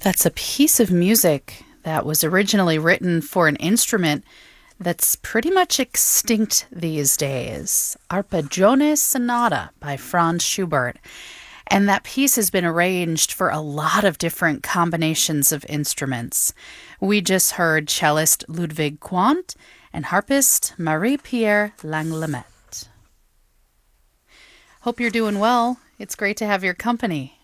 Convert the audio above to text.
That's a piece of music that was originally written for an instrument that's pretty much extinct these days. Arpeggione Sonata by Franz Schubert. And that piece has been arranged for a lot of different combinations of instruments. We just heard cellist Ludwig Quandt and harpist Marie-Pierre Langlemette. Hope you're doing well. It's great to have your company.